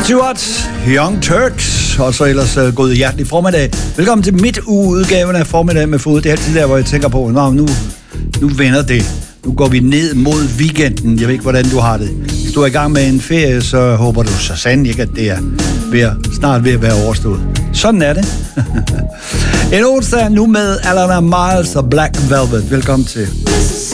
Stewart, Young Turks, og så ellers god hjertelig formiddag. Velkommen til midtugeudgaven af Formiddag med Fod. Det er altid der, hvor jeg tænker på, nu vender det. Nu går vi ned mod weekenden. Jeg ved ikke, hvordan du har det. Hvis du er i gang med en ferie, så håber du så sandelig ikke, at det er snart ved at være overstået. Sådan er det. En onsdag nu med Alana Miles og Black Velvet. Velkommen til.